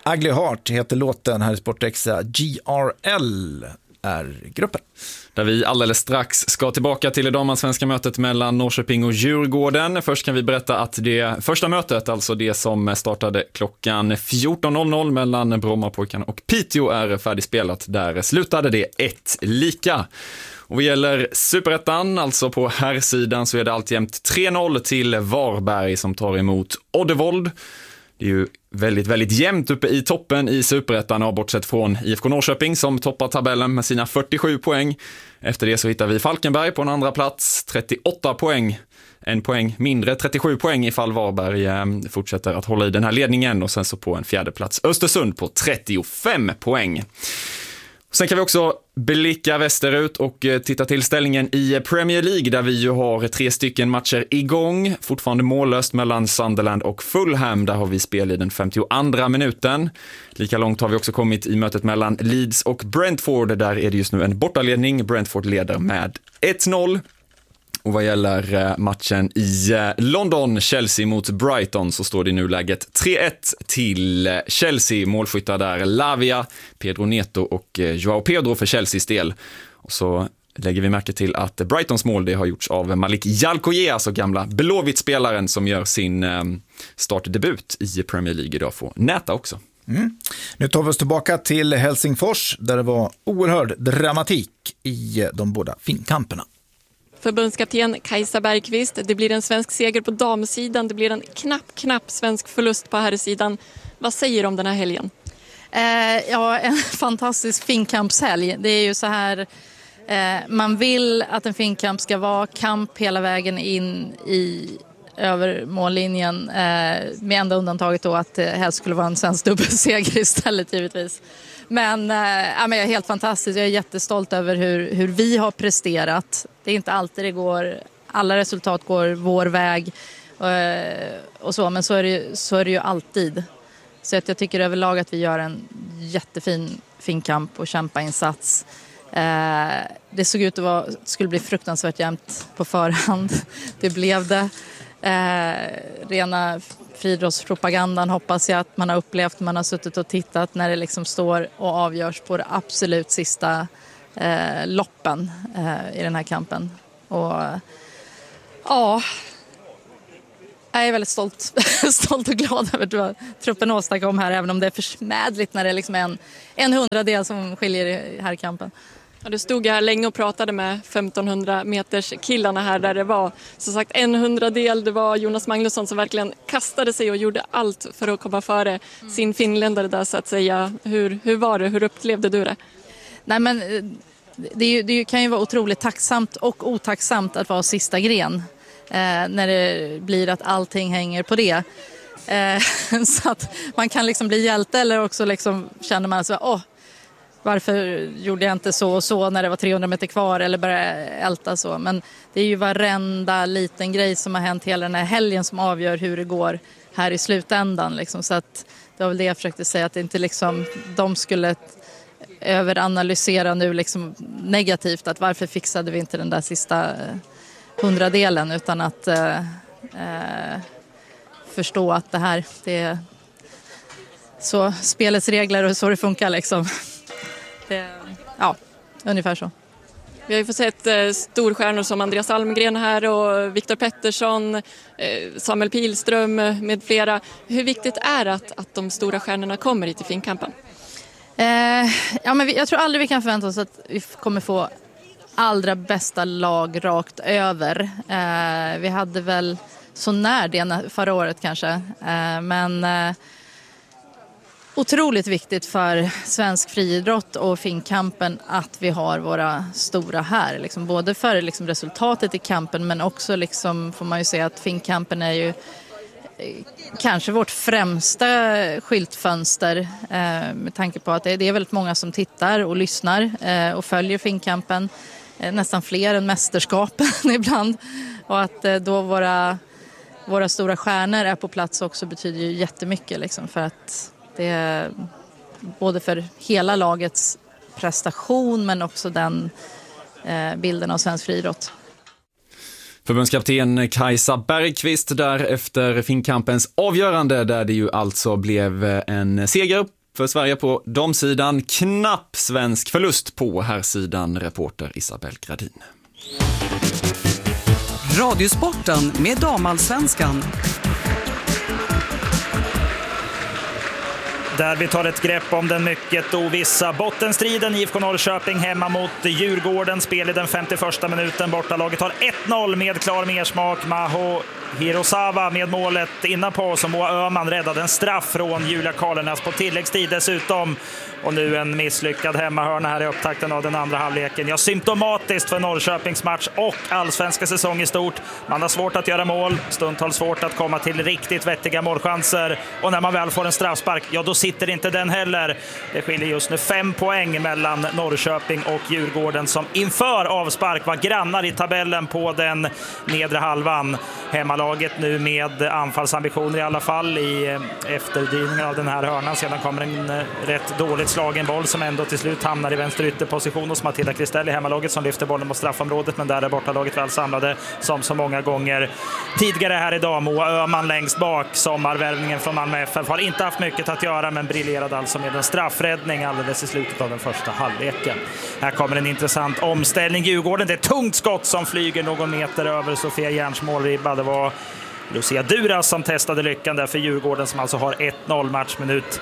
Ugly Heart heter låten här i Sportextra. GRL är gruppen. Där vi alldeles strax ska tillbaka till det damallsvenska mötet mellan Norrköping och Djurgården. Först kan vi berätta att det första mötet, alltså det som startade klockan 14.00 mellan Brommapojkarna och Piteå, är färdigspelat. Där slutade det 1-1. Och vad gäller Superettan, alltså på herrsidan, så är det alltjämt 3-0 till Varberg som tar emot Oddevold. Det är ju väldigt, väldigt jämnt uppe i toppen i Superettan, och bortsett från IFK Norrköping som toppar tabellen med sina 47 poäng. Efter det så hittar vi Falkenberg på en andra plats, 38 poäng. En poäng mindre, 37 poäng ifall Varberg fortsätter att hålla i den här ledningen. Och sen så på en fjärde plats Östersund på 35 poäng. Sen kan vi också blicka västerut och titta till ställningen i Premier League, där vi ju har 3 stycken matcher igång. Fortfarande mållöst mellan Sunderland och Fulham. Där har vi spel i den 52:a minuten. Lika långt har vi också kommit i mötet mellan Leeds och Brentford. Där är det just nu en bortaledning. Brentford leder med 1-0. Och vad gäller matchen i London, Chelsea mot Brighton, så står det nu läget 3-1 till Chelsea. Målskyttar där Lavia, Pedro Neto och Joao Pedro för Chelseas del. Och så lägger vi märke till att Brightons mål, det har gjorts av Malik Jalkoye, alltså gamla Blåvitt-spelaren som gör sin startdebut i Premier League idag, får näta också. Nu tar vi oss tillbaka till Helsingfors, där det var oerhörd dramatik i de båda finkamperna. Förbundskapten Kajsa Bergqvist, det blir en svensk seger på damsidan, det blir en knapp svensk förlust på herrsidan. Vad säger du om den här helgen? Ja, en fantastisk finkampshelg. Det är ju så här, man vill att en finkamp ska vara kamp hela vägen in i över mållinjen, med enda undantaget då att det helst skulle vara en svensk dubbelseger istället givetvis. Men jag är helt fantastisk. Jag är jättestolt över hur vi har presterat. Det är inte alltid det går, alla resultat går vår väg och så, men så är det ju alltid. Så att jag tycker överlag att vi gör en jättefin finkamp och kämpainsats. Det såg ut att skulle bli fruktansvärt jämnt på förhand. Det blev det. Rena friidrottspropagandan hoppas jag att man har upplevt. Man har suttit och tittat när det liksom står och avgörs på det absolut sista loppen i den här kampen. Och ja, jag är väldigt stolt och glad över vad truppen åstadkom här, även om det är försmädligt när det är liksom en hundradel som skiljer i herrkampen. Ja, du stod här länge och pratade med 1500 meters killarna här, där det var så sagt en hundradel. Det var Jonas Magnusson som verkligen kastade sig och gjorde allt för att komma före sin finländare där, så att säga. Hur var det? Hur upplevde du det? Nej, men det kan ju vara otroligt tacksamt och otacksamt att vara sista gren när det blir att allting hänger på det. Så att man kan liksom bli hjälte, eller också liksom känner man så varför gjorde jag inte så och så när det var 300 meter kvar, eller bara älta så. Men det är ju varenda liten grej som har hänt hela den här helgen som avgör hur det går här i slutändan. Liksom. Så att det var väl det jag försökte säga, att det inte liksom, de skulle överanalysera nu liksom negativt, att varför fixade vi inte den där sista hundradelen, utan att förstå att det är så spelets regler och så det funkar liksom. Ja, ungefär så. Vi har ju fått sett storstjärnor som Andreas Almgren här och Viktor Pettersson, Samuel Pilström med flera. Hur viktigt är det att de stora stjärnorna kommer hit till finkampen? Men jag tror aldrig vi kan förvänta oss att vi kommer få allra bästa lag rakt över. Vi hade väl så när det förra året kanske, men otroligt viktigt för svensk friidrott och finkampen att vi har våra stora här. Liksom, både för liksom resultatet i kampen, men också liksom, får man ju säga att finkampen är ju kanske vårt främsta skyltfönster, med tanke på att det är väldigt många som tittar och lyssnar och följer finkampen. Nästan fler än mästerskapen ibland. Och att då våra stora stjärnor är på plats också betyder ju jättemycket. Liksom, för att det är både för hela lagets prestation, men också den bilden av svensk friidrott. Förbundskapten Kajsa Bergqvist där efter finkampens avgörande, där det ju alltså blev en seger för Sverige på damsidan. Knapp svensk förlust på herrsidan, reporter Isabel Gradin. Radiosporten med damallsvenskan. Där vi tar ett grepp om den mycket ovissa bottenstriden. IFK Norrköping hemma mot Djurgården. Spel i den 51:a minuten. Bortalaget har 1-0 med klar mersmak. Maho Hirosawa med målet innan på, som Moa Öhman räddade en straff från Julia Karlenäs på tilläggstid dessutom. Och nu en misslyckad hemmahörna här i upptakten av den andra halvleken. Ja, symptomatiskt för Norrköpings match och allsvenska säsong i stort. Man har svårt att göra mål, stundtals svårt att komma till riktigt vettiga målchanser. Och när man väl får en straffspark, ja då sitter inte den heller. Det skiljer just nu 5 poäng mellan Norrköping och Djurgården, som inför avspark var grannar i tabellen på den nedre halvan. Hemmalaget nu med anfallsambitioner i alla fall i efterdrivningen av den här hörnan. Sedan kommer en rätt dåligt slagen boll som ändå till slut hamnar i vänster ytterposition hos Matilda Kristell i hemmalaget, som lyfter bollen mot straffområdet, men där är bortalaget väl samlade som så många gånger tidigare här idag. Moa Öhman längst bak, sommarvärvningen från Malmö FF, har inte haft mycket att göra men briljerade alltså med en straffräddning alldeles i slutet av den första halvleken. Här kommer en intressant omställning. Djurgården, det är ett tungt skott som flyger någon meter över Sofia Järns målribba. Det var Lucia Duras som testade lyckan där för Djurgården, som alltså har 1-0 matchminut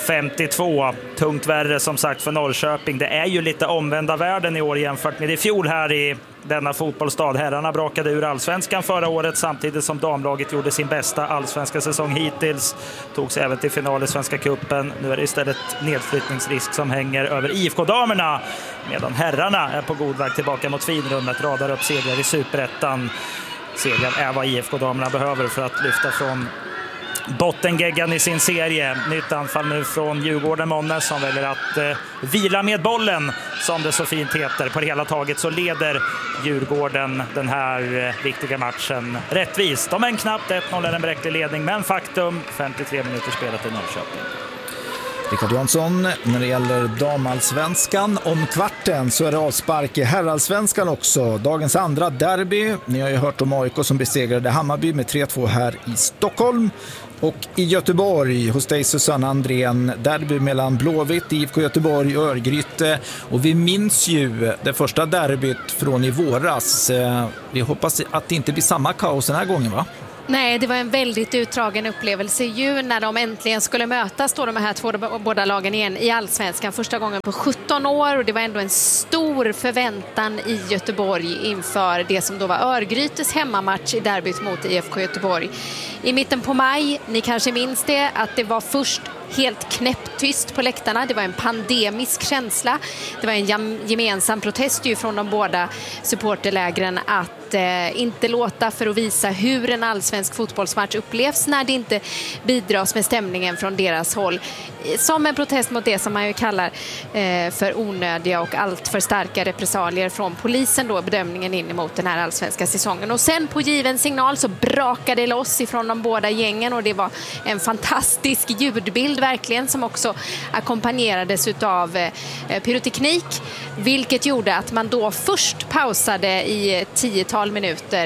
52. Tungt värre som sagt för Norrköping. Det är ju lite omvända världen i år jämfört med i fjol här i denna fotbollsstad. Herrarna brakade ur allsvenskan förra året samtidigt som damlaget gjorde sin bästa allsvenska säsong hittills. Togs även till final i Svenska cupen. Nu är det istället nedflyttningsrisk som hänger över IFK-damerna, medan herrarna är på god väg tillbaka mot finrummet, radar upp segrar i Superettan. Segern är vad IFK-damerna behöver för att lyfta från bottengeggan i sin serie. Nytt anfall nu från Djurgården. Månnes som väljer att vila med bollen, som det så fint heter. På det hela taget så leder Djurgården den här viktiga matchen rättvist. Om en knappt 1-0 är en bräcklig ledning, men faktum 53 minuter spelat i Norrköping. Rickard Jansson, när det gäller damallsvenskan om kvarten så är det avspark i herrallsvenskan också. Dagens andra derby. Ni har ju hört om AIK som besegrade Hammarby med 3-2 här i Stockholm. Och i Göteborg hos dig Susanne Andrén, derby mellan Blåvitt, IFK Göteborg och Örgryte. Och vi minns ju det första derbyt från i våras. Vi hoppas att det inte blir samma kaos den här gången, va? Nej, det var en väldigt utdragen upplevelse ju när de äntligen skulle mötas då, de här båda lagen igen i allsvenskan första gången på 17 år, och det var ändå en stor förväntan i Göteborg inför det som då var Örgrytes hemmamatch i derbyt mot IFK Göteborg. I mitten på maj, ni kanske minns det, att det var först helt knäpptyst på läktarna. Det var en pandemisk känsla. Det var en gemensam protest ju från de båda supporterlägren att inte låta för att visa hur en allsvensk fotbollsmatch upplevs när det inte bidras med stämningen från deras håll. Som en protest mot det som man ju kallar för onödiga och allt för starka repressalier från polisen då, bedömningen in emot den här allsvenska säsongen. Och sen på given signal så brakade det loss ifrån de båda gängen, och det var en fantastisk ljudbild verkligen, som också ackompanjerades utav pyroteknik, vilket gjorde att man då först pausade i 10-tal minuter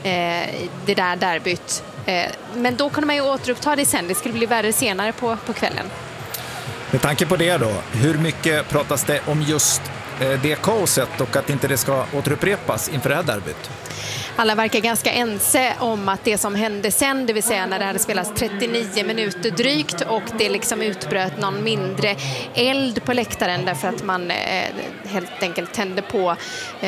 det där derbyt. Men då kunde man ju återuppta det sen. Det skulle bli värre senare på kvällen. Med tanke på det då, hur mycket pratas det om just det kaoset och att inte det ska återupprepas inför det här derbyt? Alla verkar ganska ense om att det som hände sen, det vill säga när det hade spelats 39 minuter drygt och det liksom utbröt någon mindre eld på läktaren därför att man helt enkelt tände på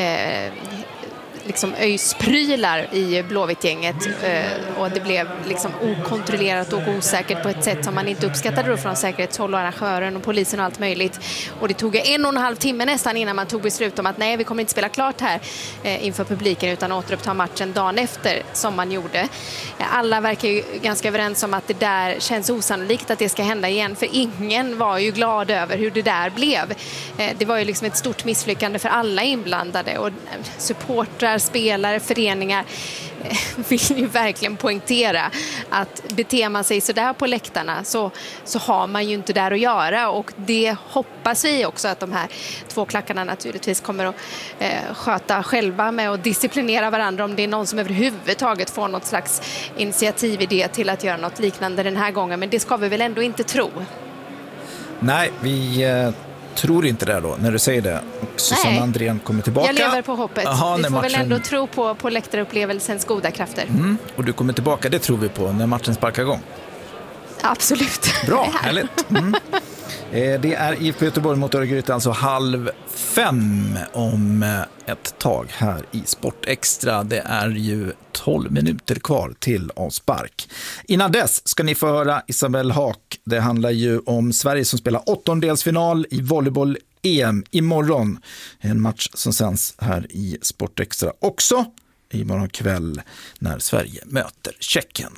liksom öjsprylar i Blåvitt-gänget och det blev liksom okontrollerat och osäkert på ett sätt som man inte uppskattade då från säkerhetshåll och arrangören och polisen och allt möjligt. Och det tog 1,5 timme nästan innan man tog beslut om att nej, vi kommer inte spela klart här inför publiken utan återuppta matchen dagen efter som man gjorde. Alla verkar ju ganska överens om att det där känns osannolikt att det ska hända igen, för ingen var ju glad över hur det där blev. Det var ju liksom ett stort misslyckande för alla inblandade, och supportrar, spelare, föreningar vill ju verkligen poängtera att beter man sig så där på läktarna så har man ju inte där att göra, och det hoppas vi också att de här två klackarna naturligtvis kommer att sköta själva med att disciplinera varandra om det är någon som överhuvudtaget får något slags initiativ i det till att göra något liknande den här gången, men det ska vi väl ändå inte tro. Nej, vi tror inte det då när du säger det. Och Susanne Andrén kommer tillbaka. Jag lever på hoppet. Aha, vi får matchen... väl ändå tro på läktarupplevelsens goda krafter. Och du kommer tillbaka, det tror vi på när matchen sparkar igång. Absolut. Bra, härligt. Det är IFK Göteborg mot Örgryte, alltså 4:30 om ett tag här i Sport Extra. Det är ju 12 minuter kvar till avspark. Innan dess ska ni få höra Isabelle Haak. Det handlar ju om Sverige som spelar 8-delsfinal i volleyboll-EM imorgon. En match som sänds här i Sport Extra också imorgon kväll när Sverige möter Tjeckien.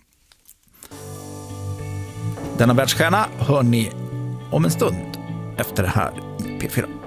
Denna världsstjärna hör ni om en stund efter det här i P4.